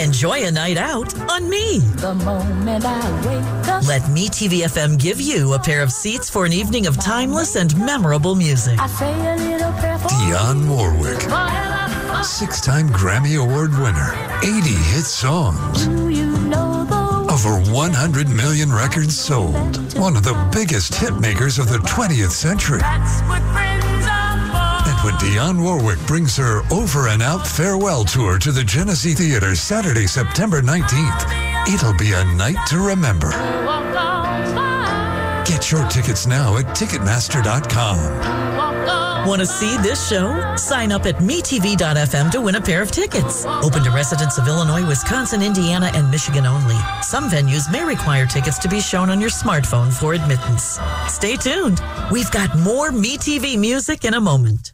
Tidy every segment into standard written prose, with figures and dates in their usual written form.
enjoy a night out on me. The moment I wake up, Let MeTV FM give you a pair of seats for an evening of timeless and memorable music. I say a little prayer for Dionne Warwick, 6-time Grammy Award winner, 80 hit songs, you know the over 100 million records sold. One of the biggest hit makers of the 20th century. that's what friends are for. And when Dionne Warwick brings her over and out farewell tour to the Genesee Theater Saturday, September 19th, it'll be a night to remember. Walk on by, Get your tickets now at Ticketmaster.com. walk on. Want to see this show? Sign up at MeTV.fm to win a pair of tickets. Open to residents of Illinois, Wisconsin, Indiana, and Michigan only. Some venues may require tickets to be shown on your smartphone for admittance. Stay tuned. We've got more MeTV music in a moment.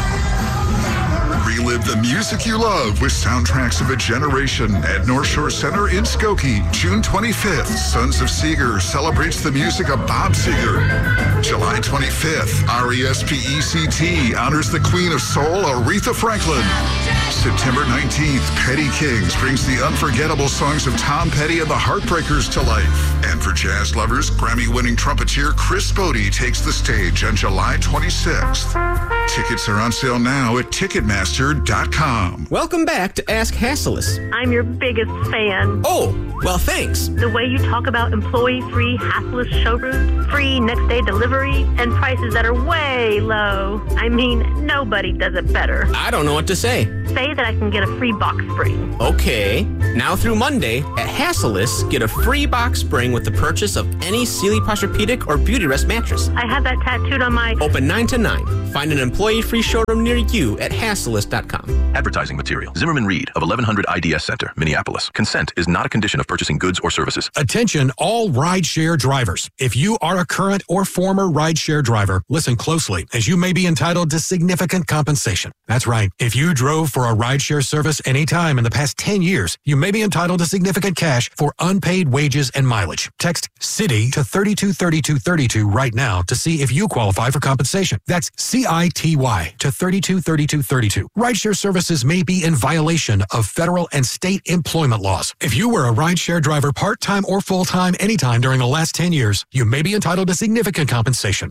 Relive the music you love with Soundtracks of a Generation at North Shore Center in Skokie. June 25th, Sons of Seeger celebrates the music of Bob Seger. July 25th, RESPECT honors the Queen of Soul, Aretha Franklin. September 19th, Petty Kings brings the unforgettable songs of Tom Petty and the Heartbreakers to life. And for jazz lovers, Grammy-winning trumpeter Chris Bode takes the stage on July 26th. Tickets are on sale now at Ticketmaster.com. Welcome back to Ask Hassleus. I'm your biggest fan. Oh, well, thanks. The way you talk about employee-free, hassless showrooms, free next-day delivery, and prices that are way low. I mean, nobody does it better. I don't know what to say. Say that I can get a free box spring. Okay. Now through Monday, at Hassleus, get a free box spring with the purchase of any Sealy Posturepedic or Beautyrest mattress. I have that tattooed on my... Open 9 to 9. Find an employee-free showroom near you at Hassleus.com. Advertising material. Zimmerman Reed of 1100 IDS Center, Minneapolis. Consent is not a condition of purchasing goods or services. Attention all rideshare drivers. If you are a current or former rideshare driver, listen closely, as you may be entitled to significant compensation. That's right. If you drove for a rideshare service anytime in the past 10 years, you may be entitled to significant cash for unpaid wages and mileage. Text CITY to 323232 right now to see if you qualify for compensation. That's CITY to 323232. Rideshare services may be in violation of federal and state employment laws. If you were a rideshare driver part-time or full-time anytime during the last 10 years, you may be entitled to significant compensation.